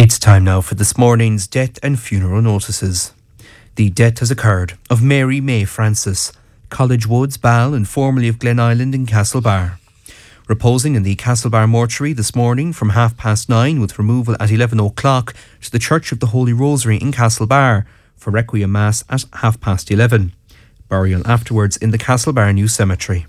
It's time now for this morning's death and funeral notices. The death has occurred of Mary May Francis, College Woods, Ball, and formerly of Glen Island in Castlebar. Reposing in the Castlebar mortuary this morning from 9:30 with removal at 11 o'clock to the Church of the Holy Rosary in Castlebar for Requiem Mass at 11:30. Burial afterwards in the Castlebar New Cemetery.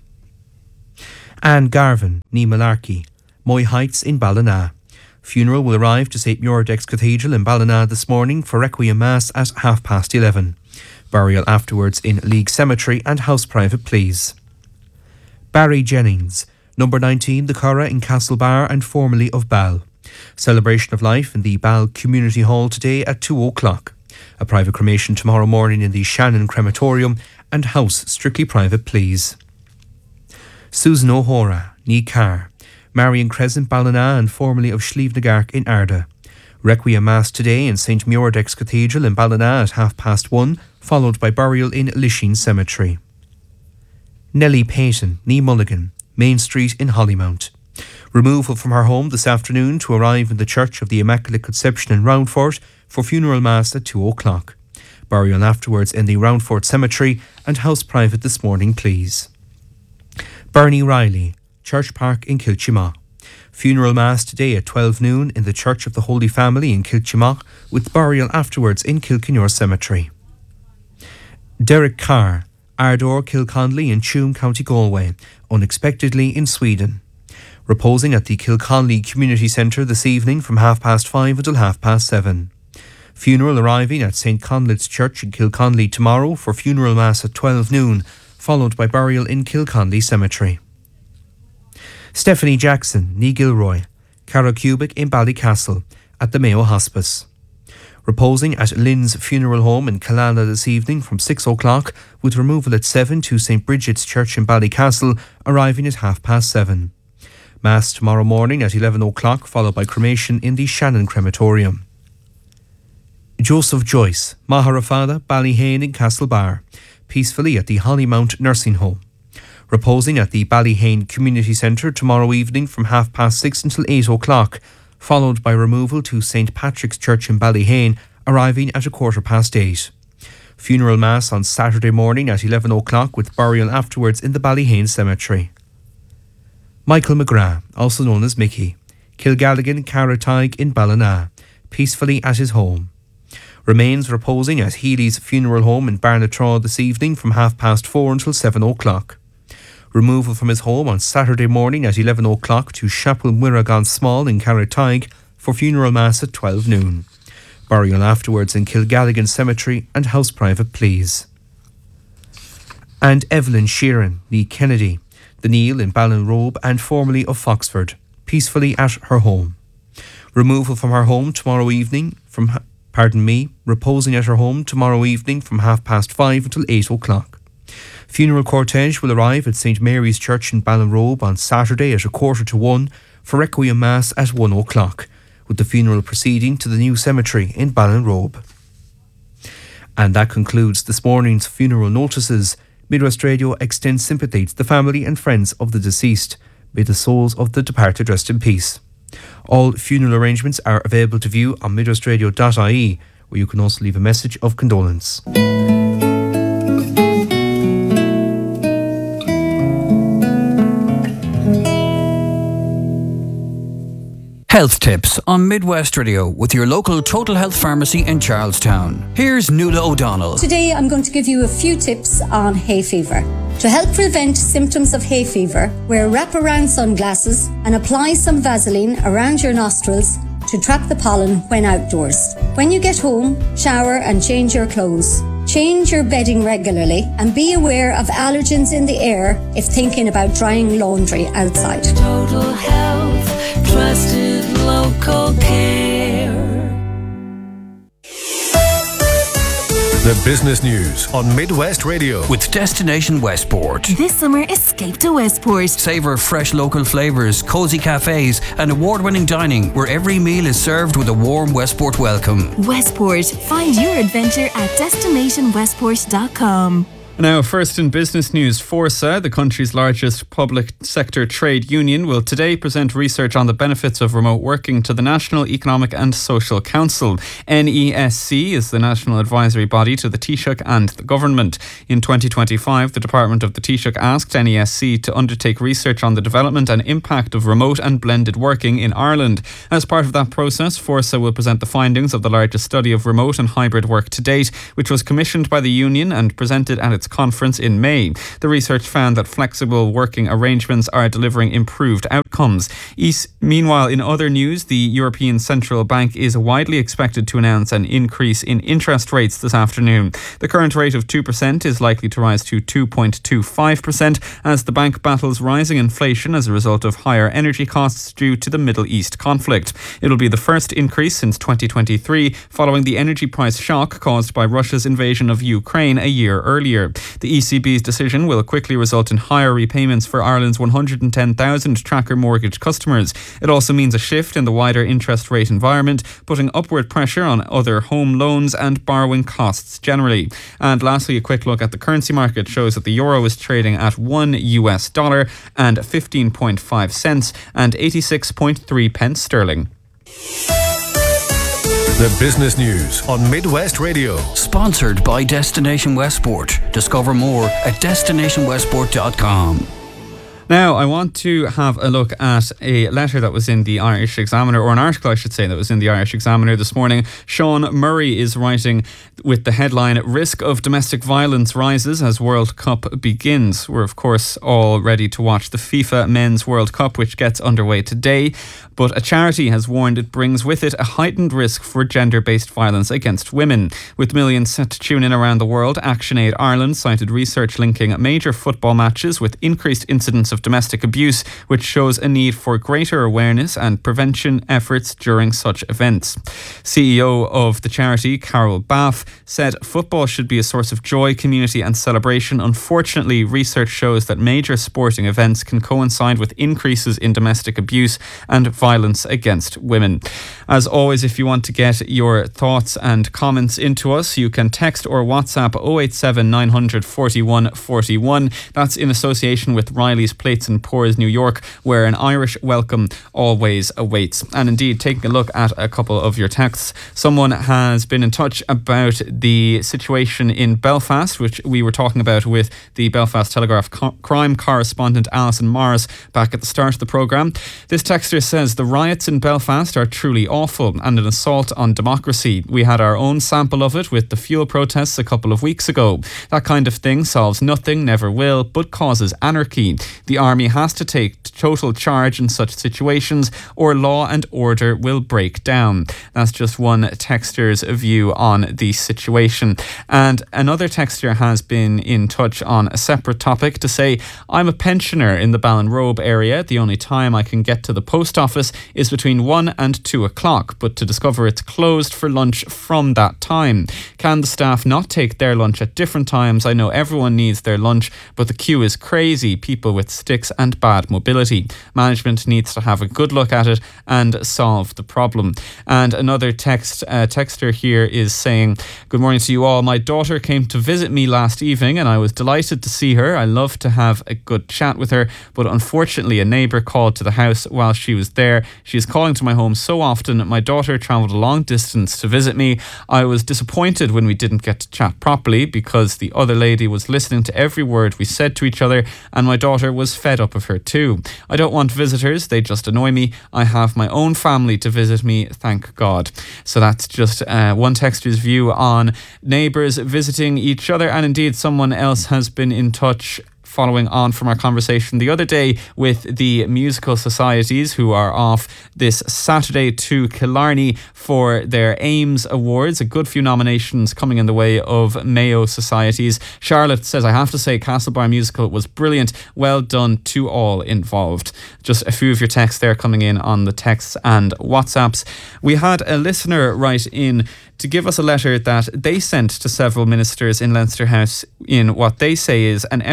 Anne Garvin, ní Malarkey, Moy Heights in Ballina. Funeral will arrive to St Muirdex Cathedral in Ballina this morning for Requiem Mass at 11:30. Burial afterwards in League Cemetery and house private please. Barry Jennings, number 19 The Curragh in Castlebar and formerly of Ball. Celebration of life in the Ball Community Hall today at 2 o'clock. A private cremation tomorrow morning in the Shannon Crematorium and house strictly private please. Susan O'Hora, ní Carr, Marion Crescent, Ballina and formerly of Slievnagark in Arda. Requiem Mass today in St Muirdex Cathedral in Ballina at 1:30, followed by burial in Lisheen Cemetery. Nellie Payton, ní Mulligan, Main Street in Hollymount. Removal from her home this afternoon to arrive in the Church of the Immaculate Conception in Roundfort for funeral mass at 2 o'clock. Burial afterwards in the Roundfort Cemetery and house private this morning please. Bernie Riley, Church Park in Kilchimagh. Funeral mass today at 12 noon in the Church of the Holy Family in Kilchimagh with burial afterwards in Kilkenure Cemetery. Derek Carr, Ardor, Kilconley in Tuam, County Galway, unexpectedly in Sweden. Reposing at the Kilconley Community Centre this evening from 5:30 until 7:30. Funeral arriving at St Conleth's Church in Kilconley tomorrow for funeral mass at 12 noon, followed by burial in Kilconley Cemetery. Stephanie Jackson, ní Gilroy, Carracubic in Ballycastle at the Mayo Hospice. Reposing at Lynn's Funeral Home in Killala this evening from 6 o'clock with removal at 7 to St Bridget's Church in Ballycastle, arriving at 7:30. Mass tomorrow morning at 11 o'clock, followed by cremation in the Shannon Crematorium. Joseph Joyce, Maharafada, Ballyhane in Castlebar, peacefully at the Hollymount Nursing Home. Reposing at the Ballyhane Community Centre tomorrow evening from 6:30 until 8 o'clock, followed by removal to St Patrick's Church in Ballyhane, arriving at 8:15. Funeral Mass on Saturday morning at 11 o'clock with burial afterwards in the Ballyhane Cemetery. Michael McGrath, also known as Mickey, Kilgalligan, Carrataig in Ballina, peacefully at his home. Remains reposing at Healy's Funeral Home in Barnatraw this evening from 4:30 until 7 o'clock. Removal from his home on Saturday morning at 11 o'clock to Chapel Muiragan Small in Carrataig for funeral mass at 12 noon. Burial afterwards in Kilgalligan Cemetery and house private please. And Evelyn Sheeran, ní Kennedy, the Neil in Ballinrobe and formerly of Foxford, peacefully at her home. Removal from her home tomorrow evening reposing at her home tomorrow evening from 5:30 until 8 o'clock. Funeral cortege will arrive at St Mary's Church in Ballinrobe on Saturday at 1:45 for Requiem Mass at 1 o'clock, with the funeral proceeding to the new cemetery in Ballinrobe. And that concludes this morning's funeral notices. Midwest Radio extends sympathy to the family and friends of the deceased. May the souls of the departed rest in peace. All funeral arrangements are available to view on midwestradio.ie, where you can also leave a message of condolence. Health tips on Midwest Radio with your local Total Health Pharmacy in Charlestown. Here's Nuala O'Donnell. Today I'm going to give you a few tips on hay fever. To help prevent symptoms of hay fever, wear wraparound sunglasses and apply some Vaseline around your nostrils to trap the pollen when outdoors. When you get home, shower and change your clothes. Change your bedding regularly and be aware of allergens in the air if thinking about drying laundry outside. Total Health, trusted local care. The business news on Midwest Radio with Destination Westport. This summer, escape to Westport. Savour fresh local flavours, cosy cafes and award-winning dining where every meal is served with a warm Westport welcome. Westport. Find your adventure at destinationwestport.com. Now, first in business news, Forsa, the country's largest public sector trade union, will today present research on the benefits of remote working to the National Economic and Social Council. NESC is the national advisory body to the Taoiseach and the government. In 2025, the Department of the Taoiseach asked NESC to undertake research on the development and impact of remote and blended working in Ireland. As part of that process, Forsa will present the findings of the largest study of remote and hybrid work to date, which was commissioned by the union and presented at its conference in May. The research found that flexible working arrangements are delivering improved outcomes. Meanwhile, in other news, the European Central Bank is widely expected to announce an increase in interest rates this afternoon. The current rate of 2% is likely to rise to 2.25% as the bank battles rising inflation as a result of higher energy costs due to the Middle East conflict. It'll be the first increase since 2023, following the energy price shock caused by Russia's invasion of Ukraine a year earlier. The ECB's decision will quickly result in higher repayments for Ireland's 110,000 tracker mortgage customers. It also means a shift in the wider interest rate environment, putting upward pressure on other home loans and borrowing costs generally. And lastly, a quick look at the currency market shows that the euro is trading at $1 and 15.5 cents and 86.3 pence sterling. The business news on Midwest Radio. Sponsored by Destination Westport. Discover more at destinationwestport.com. Now, I want to have a look at a letter that was in the Irish Examiner, or an article, I should say, that was in the Irish Examiner this morning. Sean Murray is writing with the headline, "Risk of Domestic Violence Rises as World Cup Begins." We're, of course, all ready to watch the FIFA Men's World Cup, which gets underway today. But a charity has warned it brings with it a heightened risk for gender-based violence against women. With millions set to tune in around the world, ActionAid Ireland cited research linking major football matches with increased incidents of domestic abuse, which shows a need for greater awareness and prevention efforts during such events. CEO of the charity, Carol Baff, said football should be a source of joy, community and celebration. Unfortunately, research shows that major sporting events can coincide with increases in domestic abuse and violence against women. As always, if you want to get your thoughts and comments into us, you can text or WhatsApp 087 900 41 41. That's in association with Riley's Plates and Pours New York, where an Irish welcome always awaits. And indeed, taking a look at a couple of your texts, someone has been in touch about the situation in Belfast, which we were talking about with the Belfast Telegraph crime correspondent Alison Morris back at the start of the programme. This texter says, "The riots in Belfast are truly awful and an assault on democracy. We had our own sample of it with the fuel protests a couple of weeks ago. That kind of thing solves nothing, never will, but causes anarchy. The army has to take total charge in such situations or law and order will break down." That's just one texter's view on the situation. And another texter has been in touch on a separate topic to say, "I'm a pensioner in the Ballinrobe area. The only time I can get to the post office is between 1 and 2 o'clock, but to discover it's closed for lunch from that time. Can the staff not take their lunch at different times? I know everyone needs their lunch, but the queue is crazy, people with sticks and bad mobility. Management needs to have a good look at it and solve the problem." And another texter here is saying, "Good morning to you all. My daughter came to visit me last evening and I was delighted to see her. I love to have a good chat with her, but unfortunately a neighbour called to the house while she was there. She is calling to my home so often. My daughter travelled a long distance to visit me. I was disappointed when we didn't get to chat properly because the other lady was listening to every word we said to each other and my daughter was fed up of her too. I don't want visitors, they just annoy me. I have my own family to visit me, thank God." So that's just one texter's view on neighbours visiting each other. And indeed, someone else has been in touch following on from our conversation the other day with the musical societies who are off this Saturday to Killarney for their Ames Awards. A good few nominations coming in the way of Mayo societies. Charlotte says, "I have to say Castlebar Musical was brilliant. Well done to all involved." Just a few of your texts there coming in on the texts and WhatsApps. We had a listener write in to give us a letter that they sent to several ministers in Leinster House in what they say is an effort to start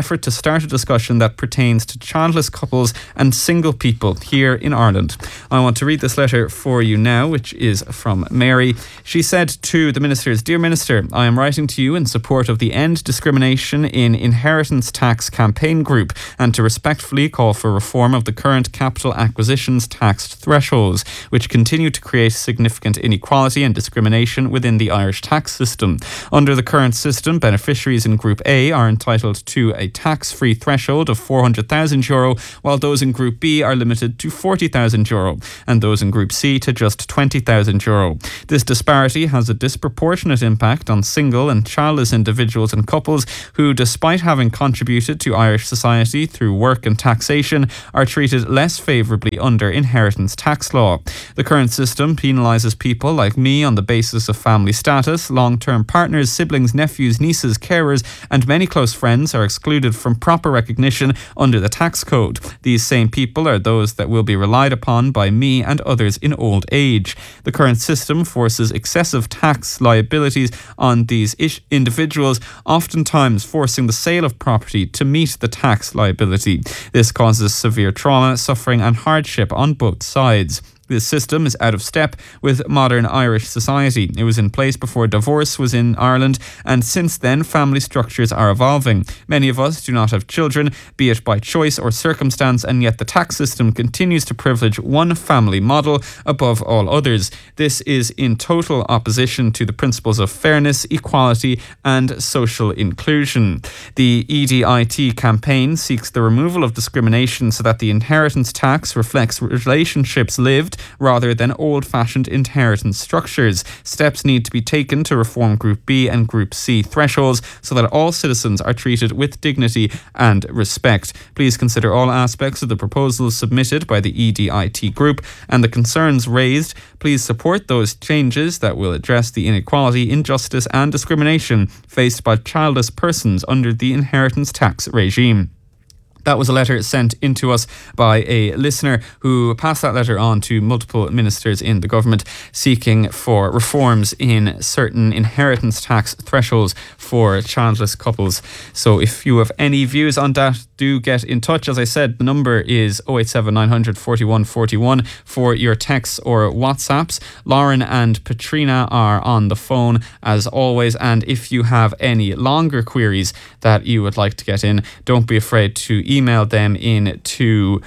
start a discussion that pertains to childless couples and single people here in Ireland. I want to read this letter for you now, which is from Mary. She said to the ministers, "Dear Minister, I am writing to you in support of the End Discrimination in Inheritance Tax campaign group and to respectfully call for reform of the current capital acquisitions tax thresholds, which continue to create significant inequality and discrimination within the Irish tax system. Under the current system, beneficiaries in Group A are entitled to a tax-free threshold of €400,000, while those in Group B are limited to €40,000, and those in Group C to just €20,000. This disparity has a disproportionate impact on single and childless individuals and couples who, despite having contributed to Irish society through work and taxation, are treated less favourably under inheritance tax law. The current system penalises people like me on the basis of family status. Long-term partners, siblings, nephews, nieces, carers and many close friends are excluded from proper recognition under the tax code. These same people are those that will be relied upon by me and others in old age. The current system forces excessive tax liabilities on these individuals, oftentimes forcing the sale of property to meet the tax liability. This causes severe trauma, suffering and hardship on both sides. This system is out of step with modern Irish society. It was in place before divorce was in Ireland, and since then family structures are evolving. Many of us do not have children, be it by choice or circumstance, and yet the tax system continues to privilege one family model above all others. This is in total opposition to the principles of fairness, equality and social inclusion. The EDIT campaign seeks the removal of discrimination so that the inheritance tax reflects relationships lived rather than old-fashioned inheritance structures. Steps need to be taken to reform Group B and Group C thresholds so that all citizens are treated with dignity and respect. Please consider all aspects of the proposals submitted by the EDIT group and the concerns raised. Please support those changes that will address the inequality, injustice and discrimination faced by childless persons under the inheritance tax regime." That was a letter sent in to us by a listener who passed that letter on to multiple ministers in the government seeking for reforms in certain inheritance tax thresholds for childless couples. So if you have any views on that, do get in touch. As I said, the number is 087 900 41 41 for your texts or WhatsApps. Lauren and Patrina are on the phone as always, and if you have any longer queries that you would like to get in, don't be afraid to email them in to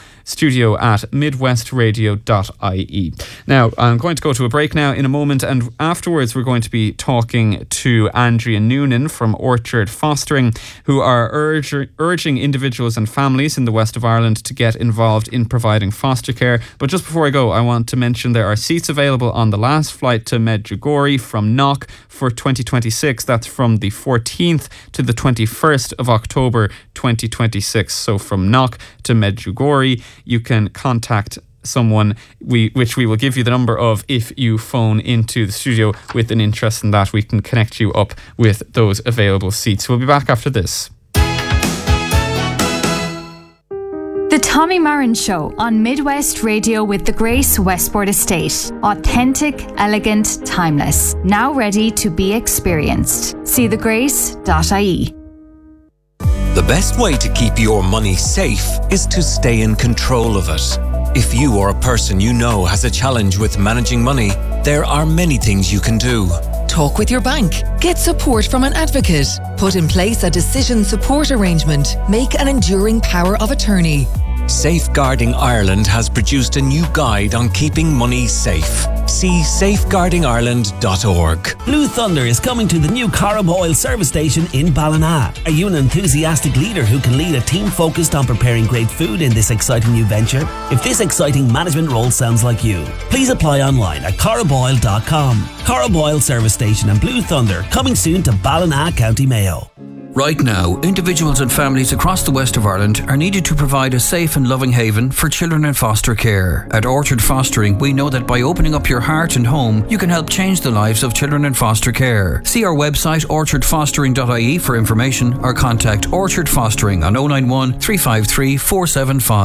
studio@midwestradio.ie. Now, I'm going to go to a break now in a moment, and afterwards we're going to be talking to Andrea Noonan from Orchard Fostering, who are urging individuals and families in the west of Ireland to get involved in providing foster care. But just before I go, I want to mention there are seats available on the last flight to Medjugorje from Knock for 2026. That's from the 14th to the 21st of October 2026. So from Knock to Medjugorje, you can contact someone which we will give you the number of if you phone into the studio with an interest in that. We can connect you up with those available seats. We'll be back after this. The Tommy Marin Show on Midwest Radio with the Grace Westport Estate. Authentic, elegant, timeless. Now ready to be experienced. See thegrace.ie. The best way to keep your money safe is to stay in control of it. If you or a person you know has a challenge with managing money, there are many things you can do. Talk with your bank. Get support from an advocate. Put in place a decision support arrangement. Make an enduring power of attorney. Safeguarding Ireland has produced a new guide on keeping money safe. See safeguardingireland.org. Blue Thunder is coming to the new Corrib Oil service station in Ballina. Are you an enthusiastic leader who can lead a team focused on preparing great food in this exciting new venture? If this exciting management role sounds like you, please apply online at corriboil.com. Corrib Oil service station and Blue Thunder coming soon to Ballina, County Mayo. Right now, individuals and families across the west of Ireland are needed to provide a safe and loving haven for children in foster care. At Orchard Fostering, we know that by opening up your heart and home, you can help change the lives of children in foster care. See our website orchardfostering.ie for information or contact Orchard Fostering on 091 353 475.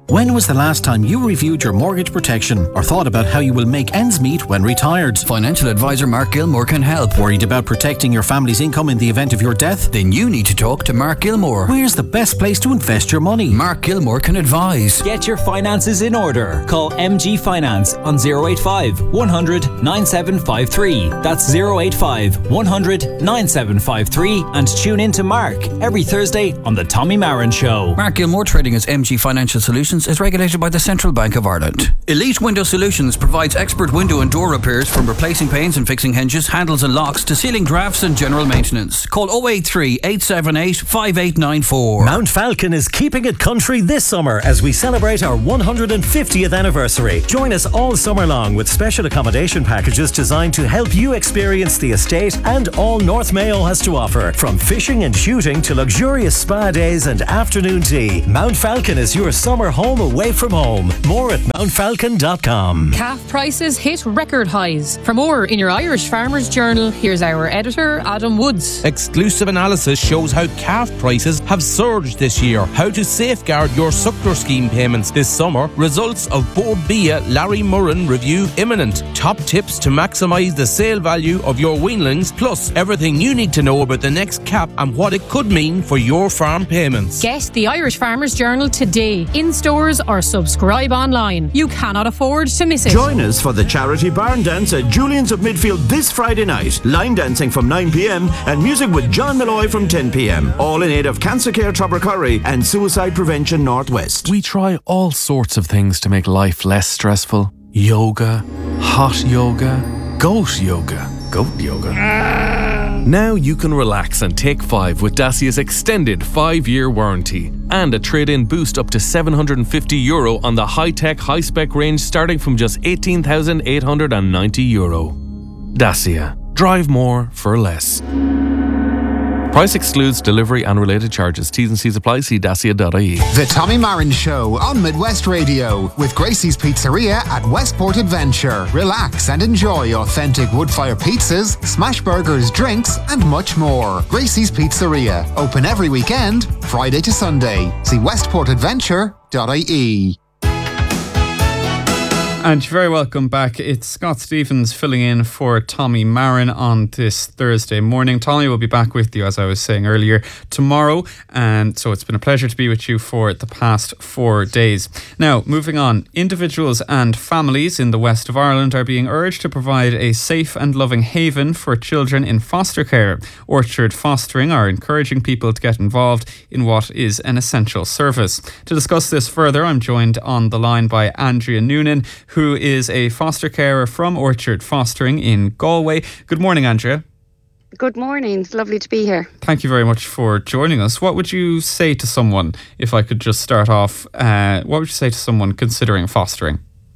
When was the last time you reviewed your mortgage protection or thought about how you will make ends meet when retired? Financial advisor Mark Gilmore can help. Worried about protecting your family's income in the event of your death? Then you need to talk to Mark Gilmore. Where's the best place to invest your money? Mark Gilmore can advise. Get your finances in order. Call MG Finance on 085 100 9753. That's 085 100 9753. And tune in to Mark every Thursday on The Tommy Marin Show. Mark Gilmore, trading as MG Financial Solutions, is regulated by the Central Bank of Ireland. Elite Window Solutions provides expert window and door repairs, from replacing panes and fixing hinges, handles and locks to ceiling drafts and general maintenance. Call 083 878 5894. Mount Falcon is keeping it country this summer as we celebrate our 150th anniversary. Join us all summer long with special accommodation packages designed to help you experience the estate and all North Mayo has to offer. From fishing and shooting to luxurious spa days and afternoon tea, Mount Falcon is your summer home away from home. More at mountfalcon.com. Calf prices hit record highs. For more in your Irish Farmers Journal, here's our editor, Adam Woods. Exclusive analysis shows how calf prices have surged this year. How to safeguard your suckler scheme payments this summer. Results of Board Bia Larry Murren review imminent. Top tips to maximise the sale value of your weanlings. Plus everything you need to know about the next cap and what it could mean for your farm payments. Get the Irish Farmers Journal today, in stores or subscribe online. You cannot afford to miss it. Join us for the charity barn dance at Julian's of Midfield this Friday night. Line dancing from 9 p.m. and music with John Malloy from 10 p.m. All in aid of Cancer Care Tubbercurry and Suicide Prevention Northwest. We try all sorts of things to make life less stressful. Yoga, hot yoga, goat yoga. Now you can relax and take 5 with Dacia's extended 5-year warranty and a trade-in boost up to €750 on the high-tech, high-spec range starting from just €18,890. Dacia. Drive more for less. Price excludes delivery and related charges. T's and C's apply. See dacia.ie. The Tommy Marin Show on Midwest Radio with Gracie's Pizzeria at Westport Adventure. Relax and enjoy authentic wood-fire pizzas, smash burgers, drinks and much more. Gracie's Pizzeria. Open every weekend, Friday to Sunday. See westportadventure.ie. And you're very welcome back. It's Scott Stevens filling in for Tommy Marin on this Thursday morning. Tommy will be back with you, as I was saying earlier, tomorrow. And so it's been a pleasure to be with you for the past 4 days. Now, moving on. Individuals and families in the west of Ireland are being urged to provide a safe and loving haven for children in foster care. Orchard Fostering are encouraging people to get involved in what is an essential service. To discuss this further, I'm joined on the line by Andrea Noonan, who is a foster carer from Orchard Fostering in Galway. Good morning, Andrea. Good morning. It's lovely to be here. Thank you very much for joining us. What would you say to someone, if I could just start off, what would you say to someone considering fostering?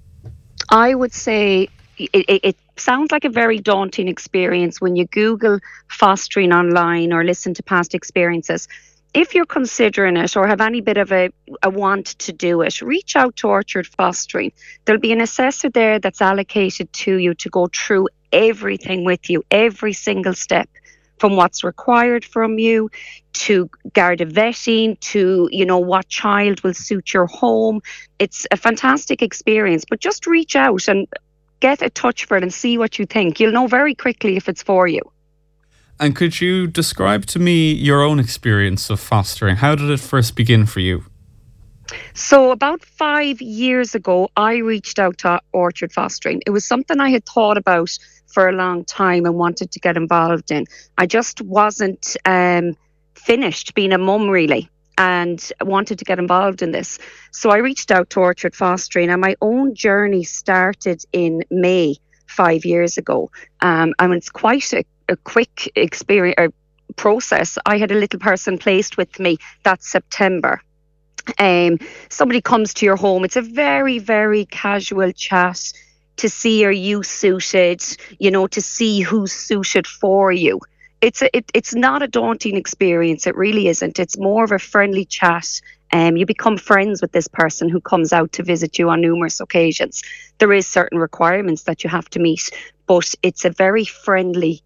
I would say it sounds like a very daunting experience when you Google fostering online or listen to past experiences. If you're considering it or have any bit of a want to do it, reach out to Orchard Fostering. There'll be an assessor there that's allocated to you to go through everything with you, every single step, from what's required from you to Garda vetting to, what child will suit your home. It's a fantastic experience, but just reach out and get a touch for it and see what you think. You'll know very quickly if it's for you. And could you describe to me your own experience of fostering? How did it first begin for you? So about 5 years ago, I reached out to Orchard Fostering. It was something I had thought about for a long time and wanted to get involved in. I just wasn't finished being a mum, really, and wanted to get involved in this. So I reached out to Orchard Fostering, and my own journey started in May 5 years ago. It's quite a quick experience or process. I had a little person placed with me that September. Somebody comes to your home. It's a very, very casual chat to see are you suited, to see who's suited for you. It's not a daunting experience. It really isn't. It's more of a friendly chat. You become friends with this person who comes out to visit you on numerous occasions. There is certain requirements that you have to meet, but it's a very friendly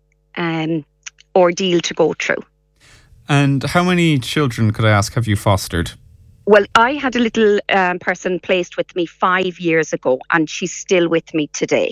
ordeal to go through. And how many children, could I ask, have you fostered? Well, I had a little person placed with me 5 years ago, and she's still with me today.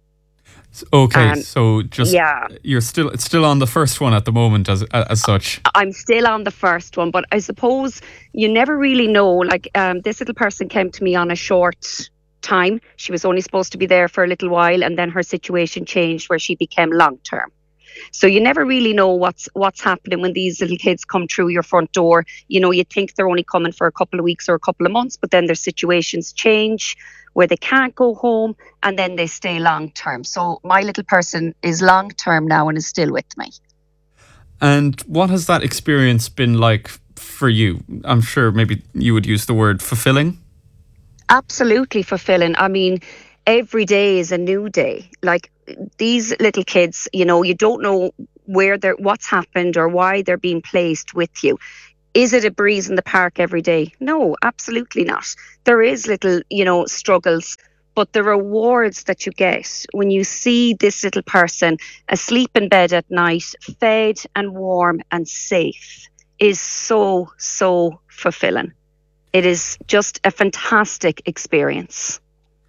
Okay, so just yeah, it's still on the first one at the moment as such. I'm still on the first one, but I suppose you never really know. Like this little person came to me on a short time. She was only supposed to be there for a little while, and then her situation changed where she became long term. So you never really know what's happening when these little kids come through your front door. You know, you think they're only coming for a couple of weeks or a couple of months, but then their situations change where they can't go home, and then they stay long term. So my little person is long term now and is still with me. And what has that experience been like for you? I'm sure maybe you would use the word fulfilling. Absolutely fulfilling. I mean, every day is a new day. Like these little kids, you know, you don't know what's happened or why they're being placed with you. Is it a breeze in the park every day? No, absolutely not. There is little, struggles, but the rewards that you get when you see this little person asleep in bed at night, fed and warm and safe, is so, so fulfilling. It is just a fantastic experience.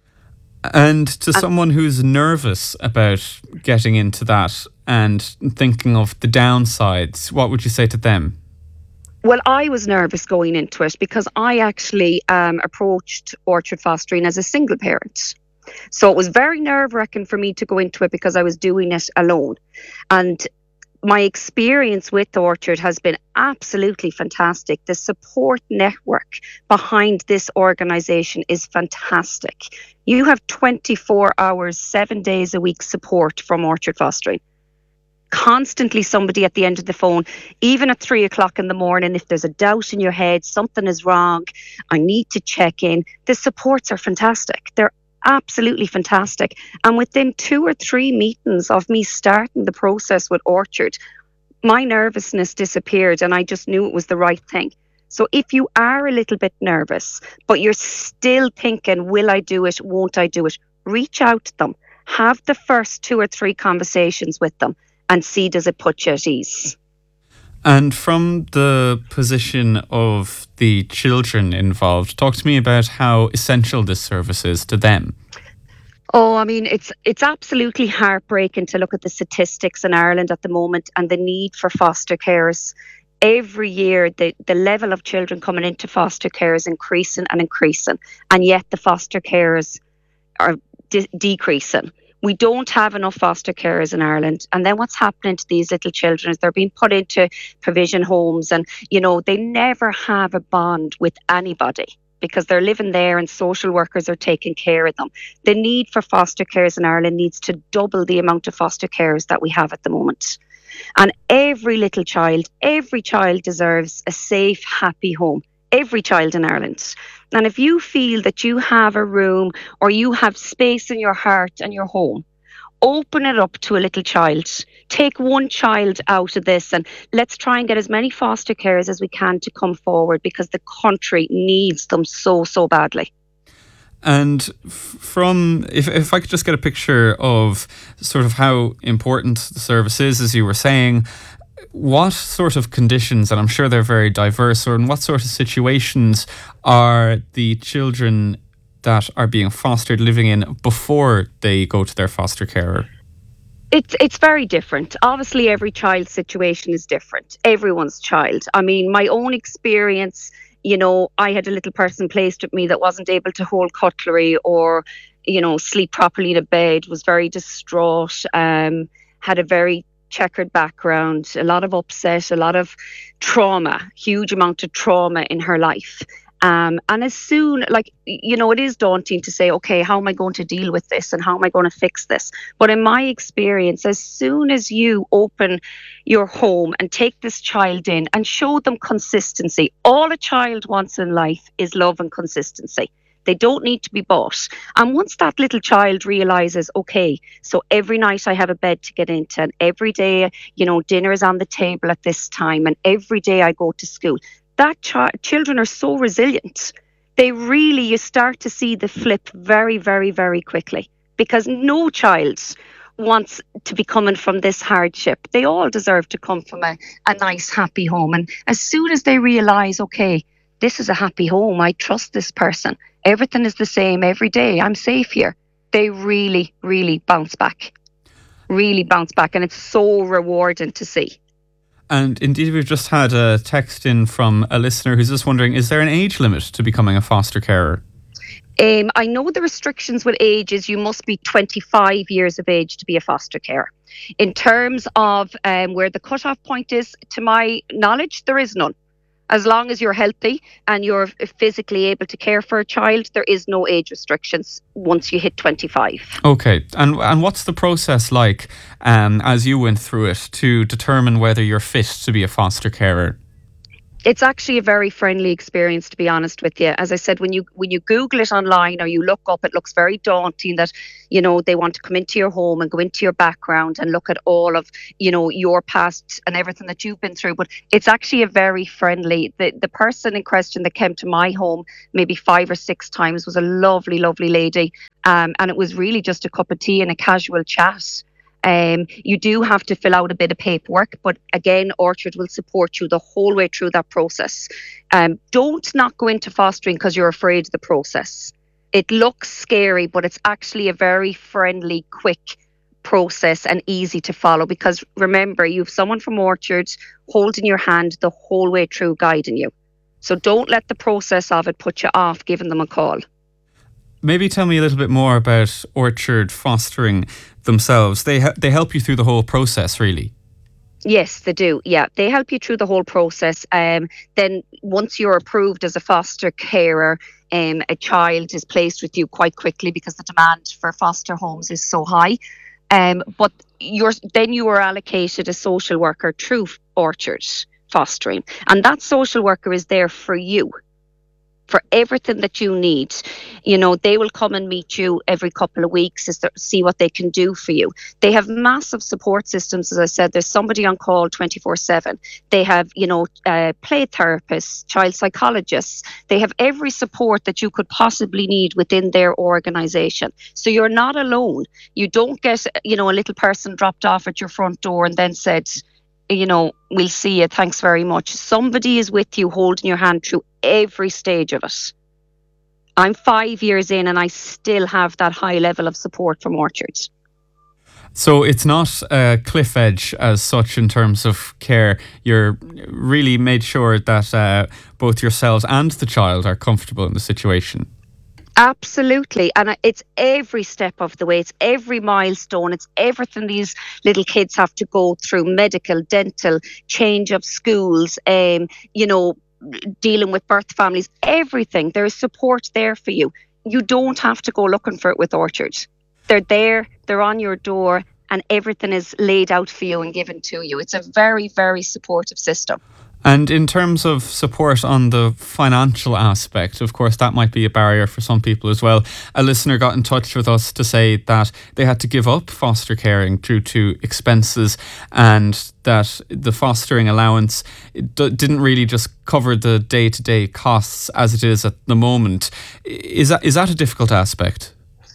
And to someone who's nervous about getting into that and thinking of the downsides, what would you say to them? Well, I was nervous going into it because I actually approached Orchard Fostering as a single parent. So it was very nerve-wracking for me to go into it because I was doing it alone. And my experience with Orchard has been absolutely fantastic. The support network behind this organisation is fantastic. You have 24 hours, 7 days a week support from Orchard Fostering. Constantly somebody at the end of the phone, even at 3 o'clock in the morning, if there's a doubt in your head, something is wrong, I need to check in. The supports are fantastic. They're absolutely fantastic. And within 2 or 3 meetings of me starting the process with Orchard, my nervousness disappeared and I just knew it was the right thing. So if you are a little bit nervous, but you're still thinking, will I do it, won't I do it, reach out to them. Have the first 2 or 3 conversations with them and see, does it put you at ease. And from the position of the children involved, talk to me about how essential this service is to them. Oh, I mean, it's absolutely heartbreaking to look at the statistics in Ireland at the moment and the need for foster carers. Every year, the level of children coming into foster care is increasing and increasing, and yet the foster carers are decreasing. We don't have enough foster carers in Ireland. And then what's happening to these little children is they're being put into provision homes and, they never have a bond with anybody because they're living there and social workers are taking care of them. The need for foster carers in Ireland needs to double the amount of foster carers that we have at the moment. And every child deserves a safe, happy home. Every child in Ireland. And if you feel that you have a room or you have space in your heart and your home, open it up to a little child. Take one child out of this and let's try and get as many foster carers as we can to come forward because the country needs them so, so badly. And from, if I could just get a picture of sort of how important the service is, as you were saying, what sort of conditions, and I'm sure they're very diverse, or in what sort of situations are the children that are being fostered living in before they go to their foster carer? It's very different. Obviously, every child's situation is different. Everyone's child. I mean, my own experience, I had a little person placed with me that wasn't able to hold cutlery or, sleep properly in a bed, was very distraught, had a very checkered background, a lot of upset, a lot of trauma, huge amount of trauma in her life. And as soon, it is daunting to say, okay, how am I going to deal with this and how am I going to fix this? But in my experience, as soon as you open your home and take this child in and show them consistency, all a child wants in life is love and consistency. They don't need to be bought. And once that little child realizes, okay, so every night I have a bed to get into and every day, dinner is on the table at this time and every day I go to school, that children are so resilient. You start to see the flip very, very, very quickly because no child wants to be coming from this hardship. They all deserve to come from a nice, happy home. And as soon as they realize, okay, this is a happy home. I trust this person. Everything is the same every day. I'm safe here. They really, really bounce back. Really bounce back. And it's so rewarding to see. And indeed, we've just had a text in from a listener who's just wondering, is there an age limit to becoming a foster carer? I know the restrictions with age is you must be 25 years of age to be a foster carer. In terms of where the cutoff point is, to my knowledge, there is none. As long as you're healthy and you're physically able to care for a child, there is no age restrictions once you hit 25. Okay. And what's the process like as you went through it to determine whether you're fit to be a foster carer? It's actually a very friendly experience, to be honest with you. As I said, when you Google it online or you look up, it looks very daunting that, they want to come into your home and go into your background and look at all of, your past and everything that you've been through. But it's actually a very friendly, the person in question that came to my home maybe 5 or 6 times was a lovely, lovely lady. And it was really just a cup of tea and a casual chat. You do have to fill out a bit of paperwork, but again, Orchard will support you the whole way through that process. Don't not go into fostering because you're afraid of the process. It looks scary, but it's actually a very friendly, quick process and easy to follow, because remember, you have someone from Orchard holding your hand the whole way through, guiding you. So don't let the process of it put you off giving them a call. Maybe tell me a little bit more about Orchard Fostering themselves. They help you through the whole process, really. Yes, they do. Yeah, they help you through the whole process. Then once you're approved as a foster carer, a child is placed with you quite quickly because the demand for foster homes is so high. But you are allocated a social worker through Orchard Fostering, and that social worker is there for you, for everything that you need. They will come and meet you every couple of weeks to see what they can do for you. They have massive support systems. As I said, there's somebody on call 24/7. They have, play therapists, child psychologists. They have every support that you could possibly need within their organisation. So you're not alone. You don't get, a little person dropped off at your front door and then said, we'll see you, thanks very much. Somebody is with you holding your hand through every stage of it. I'm 5 years in and I still have that high level of support from Orchard. So it's not a cliff edge as such in terms of care. You're really made sure that both yourselves and the child are comfortable in the situation. Absolutely. And it's every step of the way. It's every milestone. It's everything these little kids have to go through: medical, dental, change of schools, dealing with birth families, everything. There is support there for you. You don't have to go looking for it with Orchard. They're there, they're on your door, and everything is laid out for you and given to you. It's a very, very supportive system. And in terms of support on the financial aspect, of course, that might be a barrier for some people as well. A listener got in touch with us to say that they had to give up foster caring due to expenses, and that the fostering allowance didn't really just cover the day-to-day costs as it is at the moment. Is that a difficult aspect?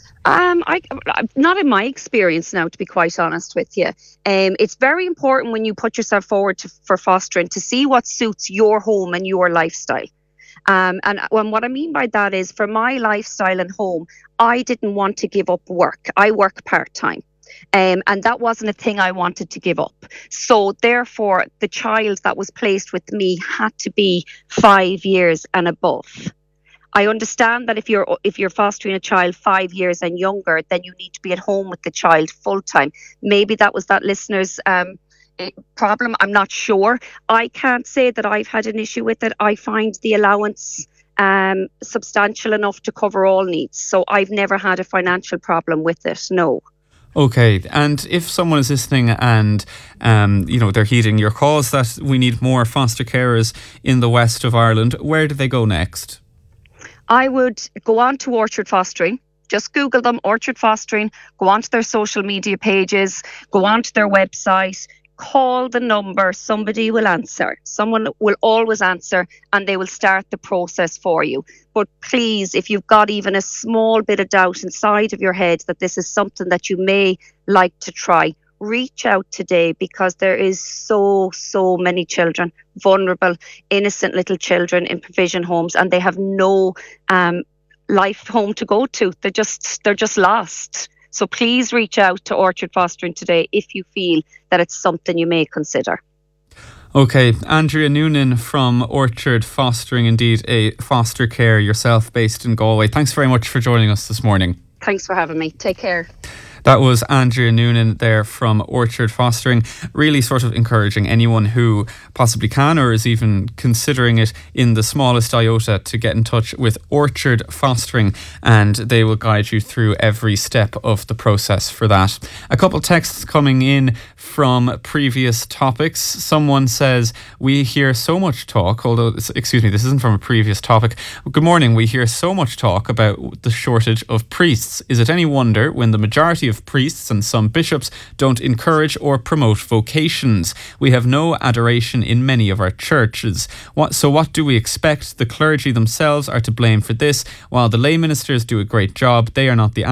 Not in my experience now, to be quite honest with you. It's very important when you put yourself forward for fostering to see what suits your home and your lifestyle. And what I mean by that is, for my lifestyle and home, I didn't want to give up work. I work part-time. And that wasn't a thing I wanted to give up. So therefore, the child that was placed with me had to be 5 years and above. I understand that if you're fostering a child 5 years and younger, then you need to be at home with the child full time. Maybe that was that listener's problem. I'm not sure. I can't say that I've had an issue with it. I find the allowance substantial enough to cover all needs. So I've never had a financial problem with it, no. Okay, and if someone is listening and they're heeding your cause that we need more foster carers in the west of Ireland, where do they go next? I would go on to Orchard Fostering. Just Google them, Orchard Fostering. Go onto their social media pages. Go onto their website. Call the number. Somebody will answer. Someone will always answer, and they will start the process for you. But please, if you've got even a small bit of doubt inside of your head that this is something that you may like to try, reach out today, because there is so many children, vulnerable, innocent little children in provision homes, and they have no life home to go to. They're just lost. So please reach out to Orchard Fostering today if you feel that it's something you may consider. Okay, Andrea Noonan from Orchard Fostering, indeed a foster care yourself based in Galway. Thanks very much for joining us this morning. Thanks for having me. Take care. That was Andrea Noonan there from Orchard Fostering, really sort of encouraging anyone who possibly can or is even considering it in the smallest iota to get in touch with Orchard Fostering, and they will guide you through every step of the process for that. A couple texts coming in from previous topics. Someone says, we hear so much talk, although, excuse me, this isn't from a previous topic. Good morning. We hear so much talk about the shortage of priests. Is it any wonder when the majority of priests and some bishops don't encourage or promote vocations? We have no adoration in many of our churches. So what do we expect? The clergy themselves are to blame for this, while the lay ministers do a great job. They are not the